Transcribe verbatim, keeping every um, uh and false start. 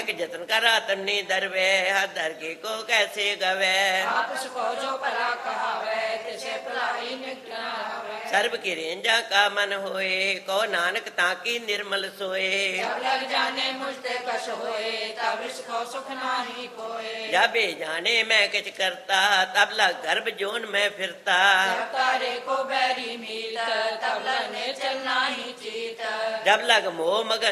एक जतन कर तन्नी दरवे हर दर के को कैसे गवे आप उसको जो भला कहावे तिसे भलाई निकटना होवे सर्व की रेंजा का मन होए को नानक ताकी निर्मल सोए जब लग जाने मुझते कश होए तब इसको सुख नाही कोए जब ये जाने मैं किच करता तब लग गर्भ जोन में फिरता जब तारे को बैरी मीत तब लने चलना ही चीत जब लग मोह मगन